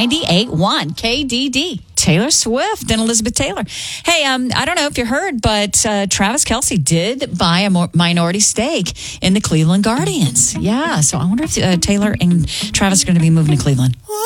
98.1 KDD. Taylor Swift and Elizabeth Taylor. Hey, I don't know if you heard, but Travis Kelce did buy a minority stake in the Cleveland Guardians. Yeah, so I wonder if Taylor and Travis are going to be moving to Cleveland.